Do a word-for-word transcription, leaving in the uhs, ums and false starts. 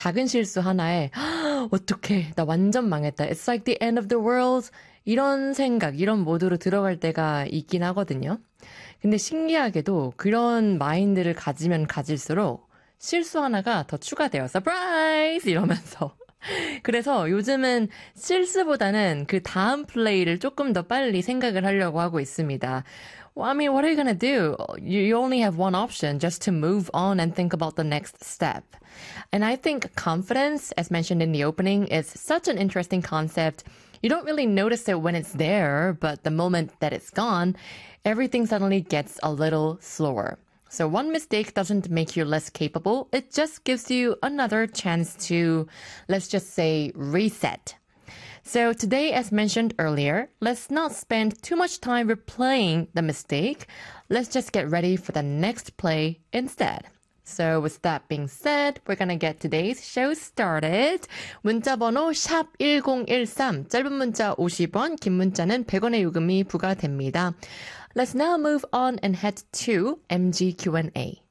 작은 실수 하나에 어떡해, 나 완전 망했다. It's like the end of the world. 이런 생각, 이런 모드로 들어갈 때가 있긴 하거든요. 근데 신기하게도 그런 마인드를 가지면 가질수록 실수 하나가 더 추가돼요. 서프라이즈! 이러면서. 그래서 요즘은 실수보다는 그 다음 플레이를 조금 더 빨리 생각을 하려고 하고 있습니다. Well, I mean, what are you gonna do? You only have one option, just to move on and think about the next step. And I think confidence, as mentioned in the opening, is such an interesting concept. You don't really notice it when it's there, but the moment that it's gone, everything suddenly gets a little slower. So one mistake doesn't make you less capable. It just gives you another chance to, let's just say, reset. So today, as mentioned earlier, let's not spend too much time replaying the mistake. Let's just get ready for the next play instead. So with that being said, we're gonna get today's show started. 문자 번호 샵 일공일삼, 짧은 문자 오십 원, 긴 문자는 백 원의 요금이 부과됩니다. Let's now move on and head to 엠지 Q and A.